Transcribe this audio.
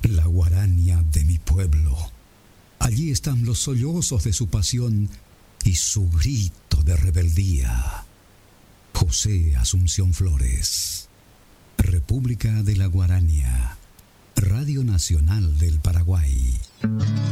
la guarania de mi pueblo. Allí están los sollozos de su pasión y su grito de rebeldía. José Asunción Flores. República de la Guarania. Radio Nacional del Paraguay.